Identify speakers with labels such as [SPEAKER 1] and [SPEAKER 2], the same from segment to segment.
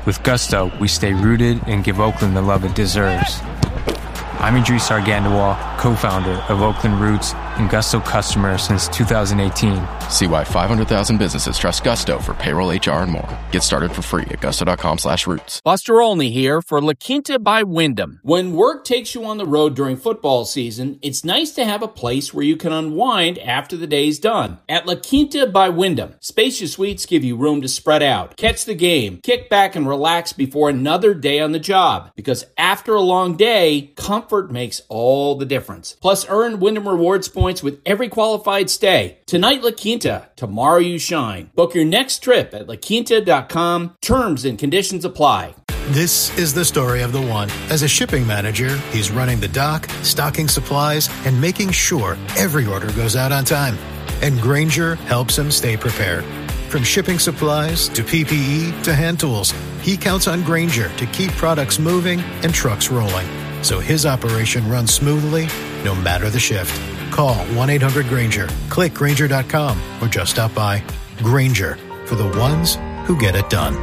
[SPEAKER 1] With Gusto, we stay rooted and give Oakland the love it deserves. I'm Idris Argandois, co-founder of Oakland Roots and Gusto customer since 2018.
[SPEAKER 2] See why 500,000 businesses trust Gusto for payroll, HR, and more. Get started for free at gusto.com/roots.
[SPEAKER 3] Buster Olney here for La Quinta by Wyndham. When work takes you on the road during football season, it's nice to have a place where you can unwind after the day's done. At La Quinta by Wyndham, spacious suites give you room to spread out, catch the game, kick back and relax before another day on the job. Because after a long day, comfort makes all the difference. Plus, earn Wyndham Rewards points with every qualified stay. Tonight, La Quinta. Tomorrow, you shine. Book your next trip at laquinta.com. Terms and conditions apply.
[SPEAKER 4] This is the story of the one. As a shipping manager, he's running the dock, stocking supplies, and making sure every order goes out on time. And Grainger helps him stay prepared. From shipping supplies to PPE to hand tools, he counts on Grainger to keep products moving and trucks rolling, so his operation runs smoothly no matter the shift. Call 1-800-GRAINGER, click Grainger.com, or just stop by. Grainger, for the ones who get it done.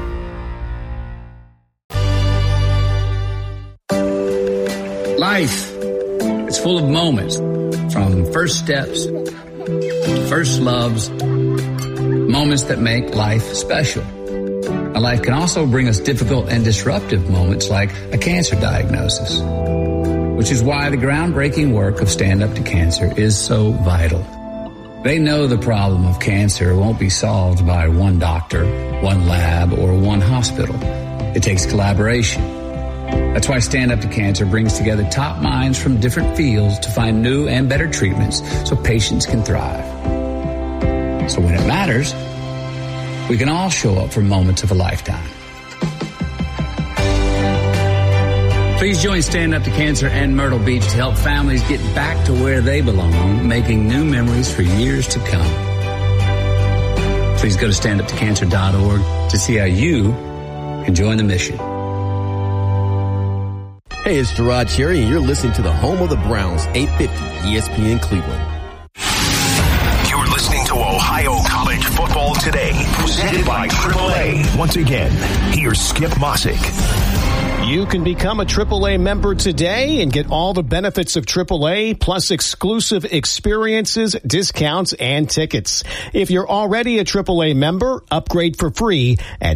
[SPEAKER 5] Life, it's full of moments, from first steps, first loves, moments that make life special. Now, life can also bring us difficult and disruptive moments like a cancer diagnosis, which is why the groundbreaking work of Stand Up to Cancer is so vital. They know the problem of cancer won't be solved by one doctor, one lab, or one hospital. It takes collaboration. That's why Stand Up to Cancer brings together top minds from different fields to find new and better treatments so patients can thrive. So when it matters, we can all show up for moments of a lifetime. Please join Stand Up to Cancer and Myrtle Beach to help families get back to where they belong, making new memories for years to come. Please go to standuptocancer.org to see how you can join the mission.
[SPEAKER 6] Hey, it's Gerard Cherry, and you're listening to the home of the Browns, 850 ESPN Cleveland.
[SPEAKER 7] You're listening to Ohio College Football Today, presented by AAA. Once again, here's Skip Mossick.
[SPEAKER 8] You can become a AAA member today and get all the benefits of AAA, plus exclusive experiences, discounts, and tickets. If you're already a AAA member, upgrade for free at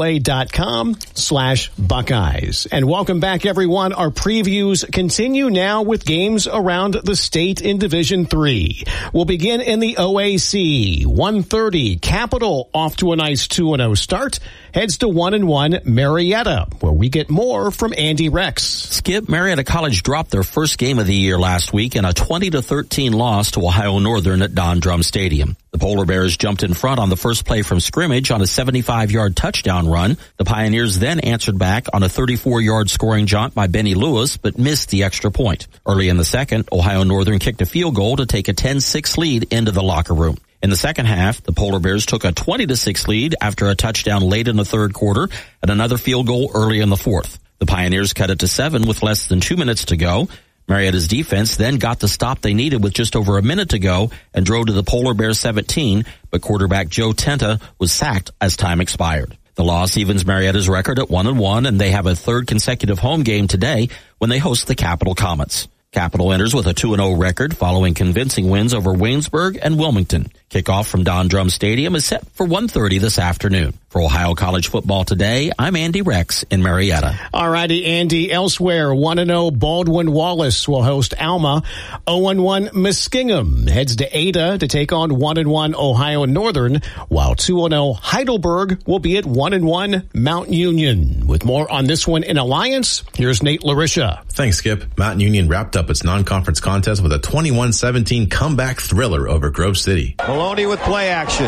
[SPEAKER 8] AAA.com/Buckeyes. And welcome back, everyone. Our previews continue now with games around the state in Division III. We'll begin in the OAC. 1:30, Capital off to a nice 2-0 start. Heads to 1-1 Marietta, where we get more from Andy Rex.
[SPEAKER 9] Skip, Marietta College dropped their first game of the year last week in a 20-13 loss to Ohio Northern at Don Drum Stadium. The Polar Bears jumped in front on the first play from scrimmage on a 75-yard touchdown run. The Pioneers then answered back on a 34-yard scoring jaunt by Benny Lewis, but missed the extra point. Early in the second, Ohio Northern kicked a field goal to take a 10-6 lead into the locker room. In the second half, the Polar Bears took a 20-6 lead after a touchdown late in the third quarter and another field goal early in the fourth. The Pioneers cut it to 7 with less than 2 minutes to go. Marietta's defense then got the stop they needed with just over a minute to go and drove to the Polar Bears 17, but quarterback Joe Tenta was sacked as time expired. The loss evens Marietta's record at 1-1, and they have a third consecutive home game today when they host the Capital Comets. Capital enters with a 2-0 record following convincing wins over Waynesburg and Wilmington. Kickoff from Don Drum Stadium is set for 1:30 this afternoon. For Ohio College Football Today, I'm Andy Rex in Marietta.
[SPEAKER 8] All righty, Andy. Elsewhere, 1-0 Baldwin Wallace will host Alma. 0-1 Muskingum heads to Ada to take on 1-1 Ohio Northern, while 2-0 Heidelberg will be at 1-1 Mount Union. With more on this one in Alliance, here's Nate Larisha.
[SPEAKER 10] Thanks, Skip. Mount Union wrapped up its non-conference contest with a 21-17 comeback thriller over Grove City.
[SPEAKER 11] Maloney with play action.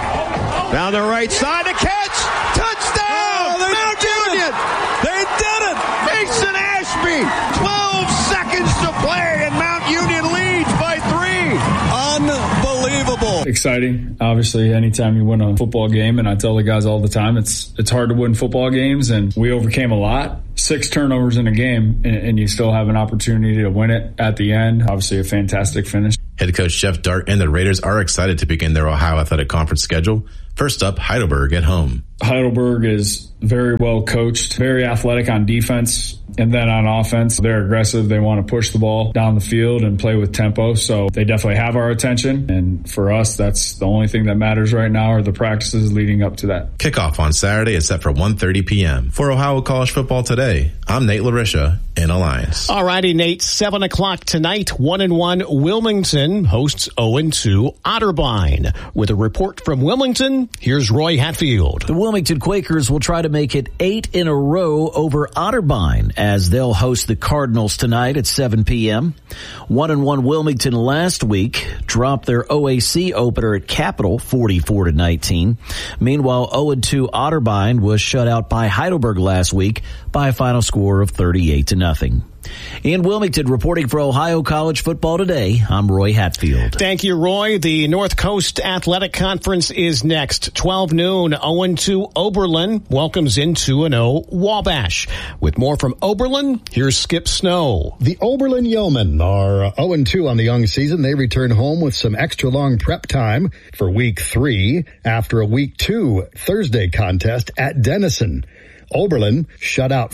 [SPEAKER 11] Down the right side, a catch! Touchdown! Oh, Mount Union! They did it! Mason Ashby! 12 seconds to play, and Mount Union leads by 3. Unbelievable.
[SPEAKER 12] Exciting. Obviously, anytime you win a football game, and I tell the guys all the time, it's hard to win football games, and we overcame a lot. 6 turnovers in a game, and you still have an opportunity to win it at the end. Obviously, a fantastic finish.
[SPEAKER 10] Head coach Jeff Dart and the Raiders are excited to begin their Ohio Athletic Conference schedule. First up, Heidelberg at home.
[SPEAKER 12] Heidelberg is very well coached, very athletic on defense. And then on offense, they're aggressive. They want to push the ball down the field and play with tempo. So they definitely have our attention. And for us, that's the only thing that matters right now are the practices leading up to that.
[SPEAKER 10] Kickoff on Saturday is set for 1:30 p.m. For Ohio College Football Today, I'm Nate LaRisha in Alliance.
[SPEAKER 8] All righty, Nate. 7 o'clock tonight, 1-1 Wilmington hosts 0-2 Otterbein. With a report from Wilmington, here's Roy Hatfield.
[SPEAKER 13] The Wilmington Quakers will try to make it 8 in a row over Otterbein as they'll host the Cardinals tonight at 7 p.m. 1-1 Wilmington last week dropped their OAC opener at Capital 44-19. Meanwhile, 0-2 Otterbein was shut out by Heidelberg last week by a final score of 38-0. In Wilmington, reporting for Ohio College Football Today, I'm Roy Hatfield.
[SPEAKER 8] Thank you, Roy. The North Coast Athletic Conference is next. 12 noon, 0-2 Oberlin welcomes in 2-0 Wabash. With more from Oberlin, here's Skip Snow.
[SPEAKER 14] The Oberlin Yeomen are 0-2 on the young season. They return home with some extra long prep time for week 3 after a week 2 Thursday contest at Denison. Oberlin, shut out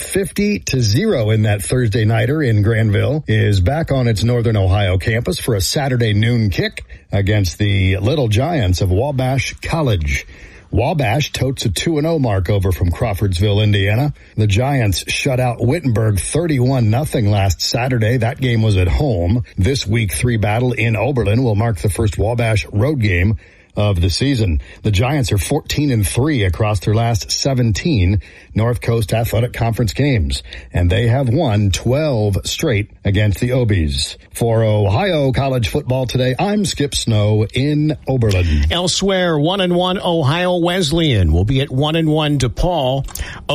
[SPEAKER 14] 50-0 in that Thursday nighter in Granville, is back on its Northern Ohio campus for a Saturday noon kick against the Little Giants of Wabash College. Wabash totes a 2-0 mark over from Crawfordsville, Indiana. The Giants shut out Wittenberg 31-0 last Saturday. That game was at home. This week 3 battle in Oberlin will mark the first Wabash road game of the season. The Giants are 14-3 across their last 17 North Coast Athletic Conference games, and they have won 12 straight against the Obies. For Ohio College Football Today, I'm Skip Snow in Oberlin.
[SPEAKER 8] Elsewhere, 1-1 Ohio Wesleyan will be at 1-1 DePaul.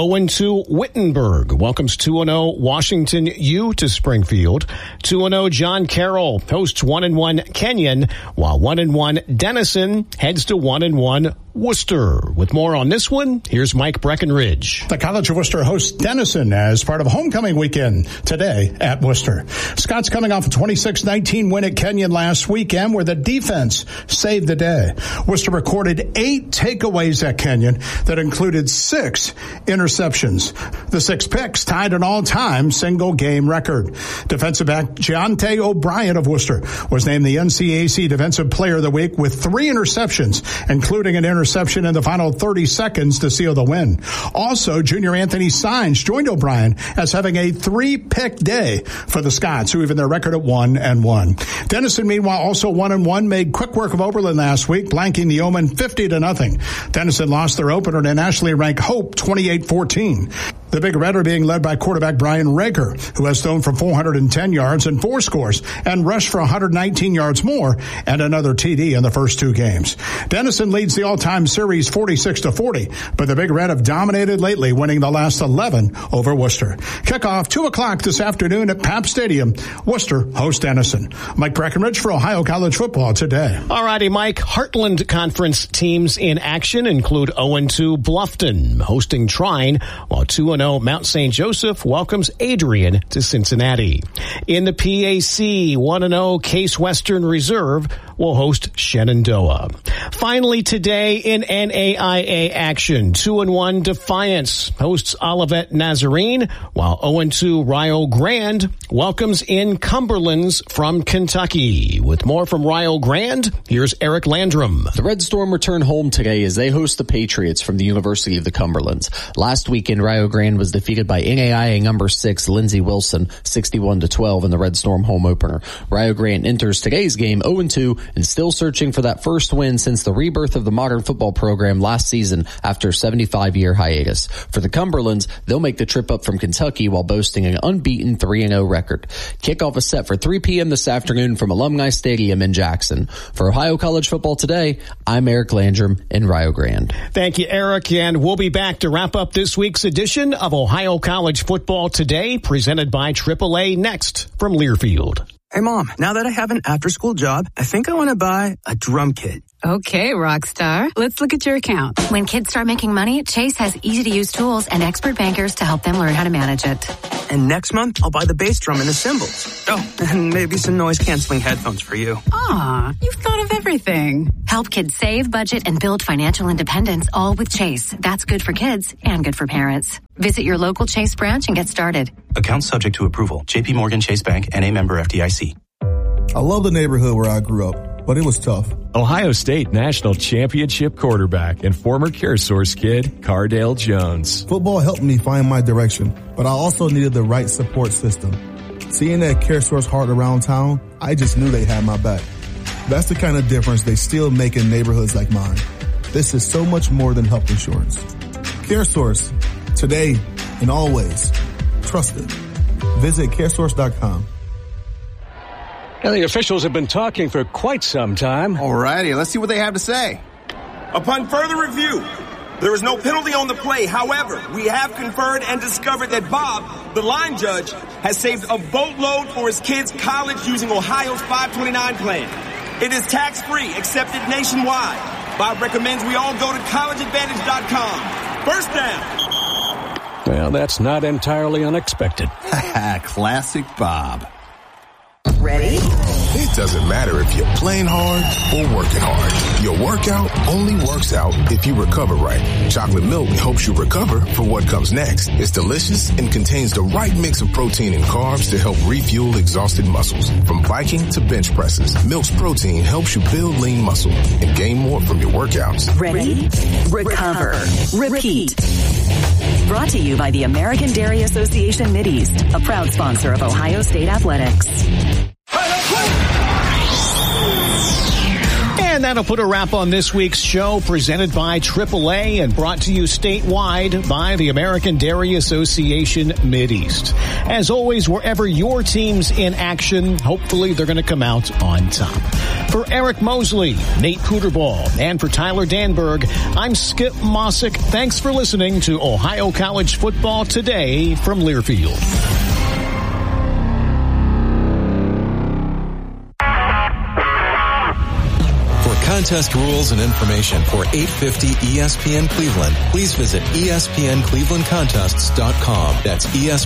[SPEAKER 8] 0-2 Wittenberg welcomes 2-0 Washington U to Springfield. 2-0 John Carroll hosts 1-1 Kenyon, while 1-1 Denison heads to 1-1 Worcester. With more on this one, here's Mike Breckenridge.
[SPEAKER 15] The College of Worcester hosts Denison as part of homecoming weekend today at Worcester. Scott's coming off a 26-19 win at Kenyon last weekend where the defense saved the day. Worcester recorded 8 takeaways at Kenyon that included 6 interceptions. The 6 picks tied an all-time single-game record. Defensive back Giante O'Brien of Worcester was named the NCAC Defensive Player of the Week with 3 interceptions, including an interception in the final 30 seconds to seal the win. Also, junior Anthony Sines joined O'Brien as having a 3-pick day for the Scots, who even their record at 1-1. Denison, meanwhile, also 1-1, made quick work of Oberlin last week, blanking the Yeomen 50-0. Denison lost their opener to nationally ranked Hope 28-14. The Big Red are being led by quarterback Brian Rager, who has thrown for 410 yards and 4 scores and rushed for 119 yards more and another TD in the first 2 games. Denison leads the all-time series 46-40, but the Big Red have dominated lately, winning the last 11 over Worcester. Kickoff 2 o'clock this afternoon at Pap Stadium. Worcester hosts Denison. Mike Breckenridge for Ohio College Football Today.
[SPEAKER 8] All righty, Mike. Heartland Conference teams in action include 0-2 Bluffton hosting Trine, while 2-0 Mount St. Joseph welcomes Adrian to Cincinnati. In the PAC, 1-0 Case Western Reserve will host Shenandoah. Finally today in NAIA action, 2-1 Defiance hosts Olivet Nazarene, while 0-2 Rio Grande welcomes in Cumberlands from Kentucky. With more from Rio Grande, here's Eric Landrum.
[SPEAKER 16] The Red Storm return home today as they host the Patriots from the University of the Cumberlands. Last weekend, Rio Grande was defeated by NAIA number 6 Lindsey Wilson 61-12 in the Red Storm home opener. Rio Grande enters today's game 0-2 and still searching for that first win since the rebirth of the modern football program last season after a 75-year hiatus. For the Cumberlands, they'll make the trip up from Kentucky while boasting an unbeaten 3-0 record. Kickoff is set for 3 p.m. this afternoon from Alumni Stadium in Jackson. For Ohio College Football Today, I'm Eric Landrum in Rio Grande.
[SPEAKER 8] Thank you, Eric, and we'll be back to wrap up this week's edition of Ohio College Football Today, presented by AAA next from Learfield.
[SPEAKER 17] Hey, Mom, now that I have an after-school job, I think I want to buy a drum kit.
[SPEAKER 18] Okay, Rockstar. Let's look at your account. When kids start making money, Chase has easy-to-use tools and expert bankers to help them learn how to manage it.
[SPEAKER 17] And next month, I'll buy the bass drum and the cymbals. Oh, and maybe some noise-canceling headphones for you.
[SPEAKER 18] Aw, you've thought of everything.
[SPEAKER 19] Help kids save, budget, and build financial independence, all with Chase. That's good for kids and good for parents. Visit your local Chase branch and get started.
[SPEAKER 20] Account subject to approval. J.P. Morgan Chase Bank, N.A. member FDIC.
[SPEAKER 21] I love the neighborhood where I grew up, but it was tough.
[SPEAKER 22] Ohio State National Championship quarterback and former CareSource kid, Cardale Jones.
[SPEAKER 21] Football helped me find my direction, but I also needed the right support system. Seeing that CareSource heart around town, I just knew they had my back. That's the kind of difference they still make in neighborhoods like mine. This is so much more than health insurance. CareSource, today and always. Trusted. Visit CareSource.com.
[SPEAKER 23] Now, the officials have been talking for quite some time.
[SPEAKER 24] Alrighty, let's see what they have to say.
[SPEAKER 25] Upon further review, there is no penalty on the play. However, we have conferred and discovered that Bob, the line judge, has saved a boatload for his kids' college using Ohio's 529 plan. It is tax-free, accepted nationwide. Bob recommends we all go to collegeadvantage.com. First down.
[SPEAKER 23] Well, that's not entirely unexpected.
[SPEAKER 24] Classic Bob.
[SPEAKER 26] Ready?
[SPEAKER 7] It doesn't matter if you're playing hard or working hard. Your workout only works out if you recover right. Chocolate milk helps you recover for what comes next. It's delicious and contains the right mix of protein and carbs to help refuel exhausted muscles. From biking to bench presses, Milk's protein helps you build lean muscle and gain more from your workouts.
[SPEAKER 26] Ready? Recover. Repeat. Brought to you by the American Dairy Association Mideast, a proud sponsor of Ohio State Athletics.
[SPEAKER 8] And that'll put a wrap on this week's show, presented by AAA and brought to you statewide by the American Dairy Association Mideast. As always, wherever your team's in action, hopefully they're going to come out on top. For Eric Mosley, Nate Puderball, and for Tyler Danberg, I'm Skip Mossick. Thanks for listening to Ohio College Football Today from Learfield.
[SPEAKER 27] Contest rules and information for 850 ESPN Cleveland, please visit ESPNClevelandContests.com. That's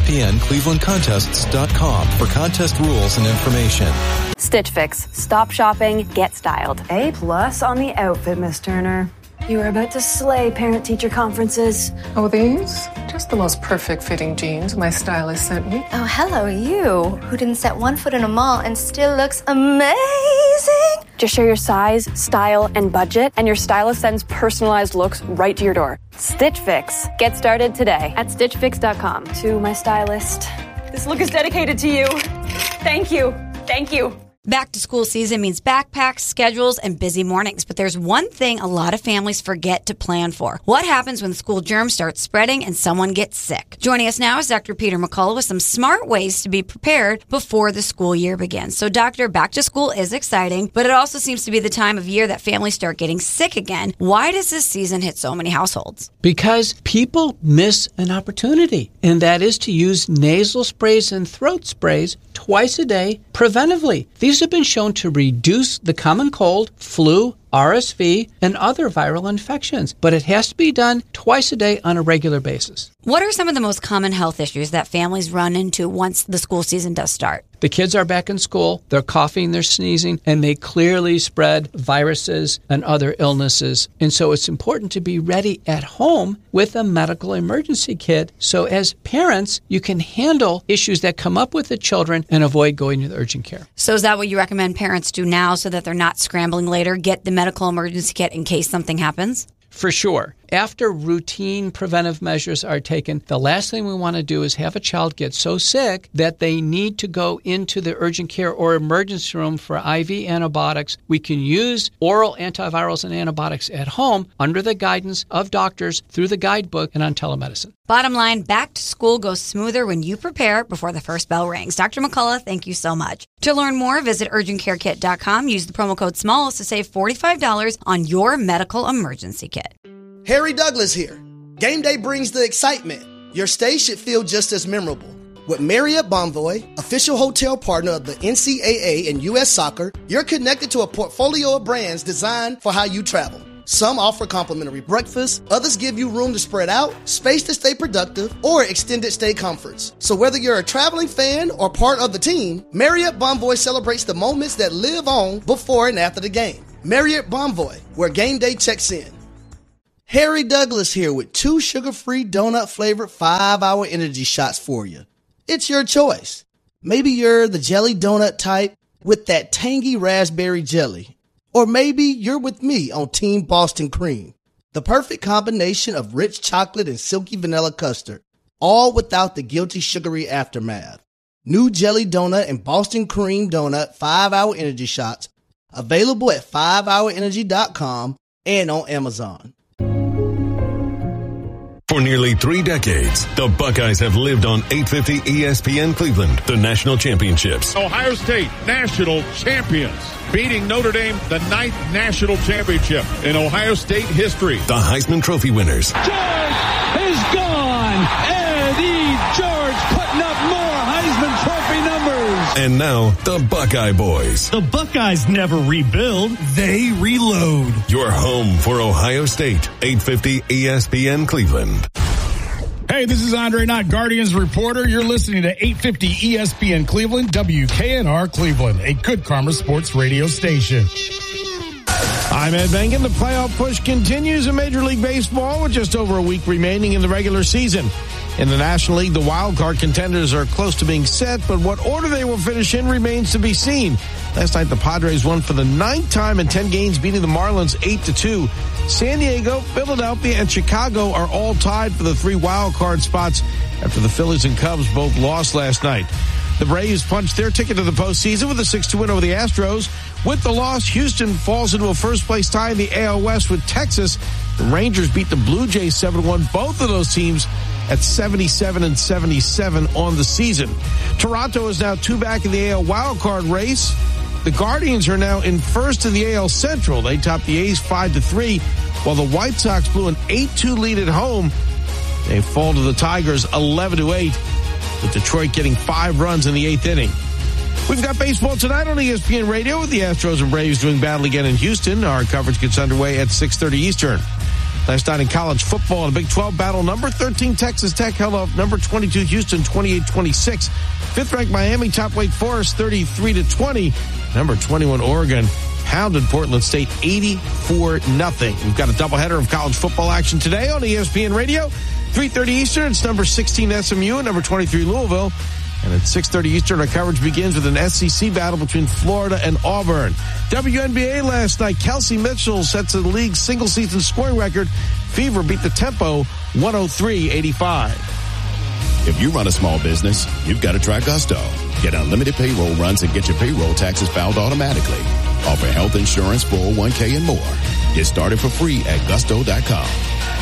[SPEAKER 27] ESPNClevelandContests.com for contest rules and information.
[SPEAKER 28] Stitch Fix. Stop shopping, get styled.
[SPEAKER 29] A+ on the outfit, Miss Turner. You are about to slay parent-teacher conferences.
[SPEAKER 30] Oh, these? Just the most perfect fitting jeans my stylist sent me.
[SPEAKER 31] Oh, hello, you, who didn't set one foot in a mall and still looks amazing.
[SPEAKER 28] Just share your size, style, and budget, and your stylist sends personalized looks right to your door. Stitch Fix. Get started today at StitchFix.com.
[SPEAKER 29] To my stylist.
[SPEAKER 28] This look is dedicated to you. Thank you. Thank you.
[SPEAKER 32] Back to school season means backpacks, schedules, and busy mornings. But there's one thing a lot of families forget to plan for. What happens when school germs start spreading and someone gets sick? Joining us now is Dr. Peter McCullough with some smart ways to be prepared before the school year begins. So, Doctor, back to school is exciting, but it also seems to be the time of year that families start getting sick again. Why does this season hit so many households?
[SPEAKER 33] Because people miss an opportunity, and that is to use nasal sprays and throat sprays twice a day preventively. These have been shown to reduce the common cold, flu, RSV, and other viral infections, but it has to be done twice a day on a regular basis.
[SPEAKER 32] What are some of the most common health issues that families run into once the school season does start?
[SPEAKER 33] The kids are back in school, they're coughing, they're sneezing, and they clearly spread viruses and other illnesses. And so it's important to be ready at home with a medical emergency kit. So as parents, you can handle issues that come up with the children and avoid going to the urgent care.
[SPEAKER 32] So is that what you recommend parents do now so that they're not scrambling later? Get the medical emergency kit in case something happens?
[SPEAKER 33] For sure. After routine preventive measures are taken, the last thing we want to do is have a child get so sick that they need to go into the urgent care or emergency room for IV antibiotics. We can use oral antivirals and antibiotics at home under the guidance of doctors through the guidebook and on telemedicine.
[SPEAKER 32] Bottom line, back to school goes smoother when you prepare before the first bell rings. Dr. McCullough, thank you so much. To learn more, visit urgentcarekit.com. Use the promo code SMALLS to save $45 on your medical emergency kit.
[SPEAKER 34] Harry Douglas here. Game day brings the excitement. Your stay should feel just as memorable. With Marriott Bonvoy, official hotel partner of the NCAA and U.S. Soccer, you're connected to a portfolio of brands designed for how you travel. Some offer complimentary breakfast, others give you room to spread out, space to stay productive, or extended stay comforts. So whether you're a traveling fan or part of the team, Marriott Bonvoy celebrates the moments that live on before and after the game. Marriott Bonvoy, where game day checks in. Harry Douglas here with 2 sugar-free donut-flavored 5-hour energy shots for you. It's your choice. Maybe you're the jelly donut type with that tangy raspberry jelly. Or maybe you're with me on Team Boston Cream, the perfect combination of rich chocolate and silky vanilla custard, all without the guilty sugary aftermath. New jelly donut and Boston Cream donut 5-hour energy shots, available at 5hourenergy.com and on Amazon.
[SPEAKER 1] For nearly 3 decades, the Buckeyes have lived on 850 ESPN Cleveland, the national championships.
[SPEAKER 2] Ohio State national champions, beating Notre Dame, the 9th national championship in Ohio State history.
[SPEAKER 1] The Heisman Trophy winners.
[SPEAKER 3] George is gone. Eddie George putting up more Heisman Trophy numbers.
[SPEAKER 1] And now, the Buckeye Boys.
[SPEAKER 4] The Buckeyes never rebuild, they reload.
[SPEAKER 1] Your home for Ohio State, 850 ESPN Cleveland.
[SPEAKER 4] Hey, this is Andre Knott, Guardians reporter. You're listening to 850 ESPN Cleveland, WKNR Cleveland, a Good Karma Sports radio station. I'm Ed Bengen. The playoff push continues in Major League Baseball with just over a week remaining in the regular season. In the National League, the wild card contenders are close to being set, but what order they will finish in remains to be seen. Last night, the Padres won for the 9th time in 10 games, beating the Marlins 8-2. San Diego, Philadelphia, and Chicago are all tied for the 3 wild card spots after the Phillies and Cubs both lost last night. The Braves punched their ticket to the postseason with a 6-2 win over the Astros. With the loss, Houston falls into a first-place tie in the AL West with Texas. The Rangers beat the Blue Jays 7-1. Both of those teams at 77-77 on the season. Toronto is now 2 back in the AL wildcard race. The Guardians are now in first in the AL Central. They topped the A's 5-3, while the White Sox blew an 8-2 lead at home. They fall to the Tigers 11-8, with Detroit getting 5 runs in the 8th inning. We've got baseball tonight on ESPN Radio with the Astros and Braves doing battle again in Houston. Our coverage gets underway at 6:30 Eastern. Last night in college football, in a Big 12 battle, number 13 Texas Tech held off number 22 Houston 28-26. 5th-ranked Miami topped Wake Forest 33-20. Number 21 Oregon pounded Portland State 84-0. We've got a doubleheader of college football action today on ESPN Radio. 3:30 Eastern, it's number 16 SMU and number 23 Louisville. And at 6:30 Eastern, our coverage begins with an SEC battle between Florida and Auburn. WNBA last night, Kelsey Mitchell sets the league's single-season scoring record. Fever beat the Tempo 103-85.
[SPEAKER 5] If you run a small business, you've got to try Gusto. Get unlimited payroll runs and get your payroll taxes filed automatically. Offer health insurance, 401k, and more. Get started for free at gusto.com.